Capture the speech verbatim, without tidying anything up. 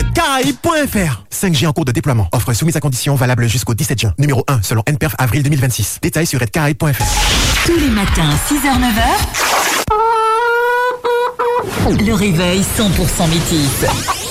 redcaraïbes point f r. cinq G en cours de déploiement. Offre soumise à conditions valable jusqu'au dix-sept juin. Numéro un selon N P E R F avril deux mille vingt-six. Détails sur redcaraïbes point f r. Tous les matins, six heures neuf heures. Le réveil cent pour cent métis.